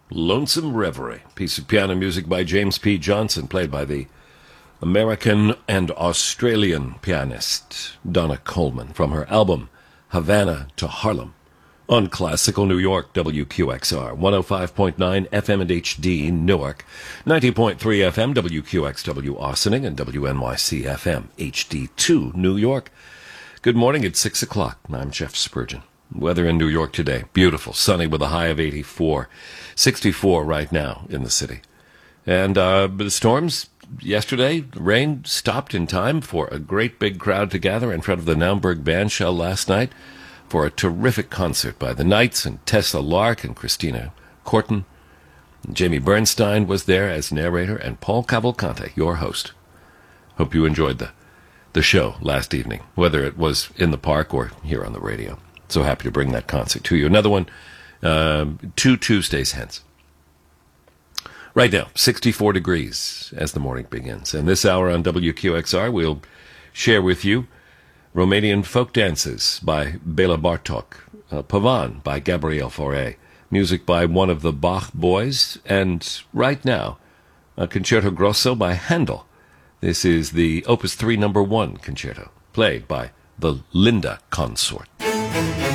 Lonesome Reverie, piece of piano music by James P. Johnson, played by the American and Australian pianist Donna Coleman from her album Havana to Harlem on Classical New York, WQXR, 105.9 FM and HD Newark, 90.3 FM WQXW Austining, and WNYC FM HD2 New York. Good morning, it's 6 o'clock. I'm Jeff Spurgeon. Weather in New York today, beautiful, sunny with a high of 84, 64 right now in the city. And the storms yesterday, rain stopped in time for a great big crowd to gather in front of the Naumburg Bandshell last night for a terrific concert by the Knights and Tessa Lark and Christina Corton. And Jamie Bernstein was there as narrator, and Paul Cavalcante, your host. Hope you enjoyed the show last evening, whether it was in the park or here on the radio. So happy to bring that concert to you. Another one, 2 Tuesdays hence. Right now, 64 degrees as the morning begins. And this hour on WQXR, we'll share with you Romanian folk dances by Bela Bartok, Pavan by Gabriel Fauré, music by one of the Bach boys, and right now, a concerto grosso by Handel. This is the Opus 3 No. 1 concerto, played by the Linda Consort.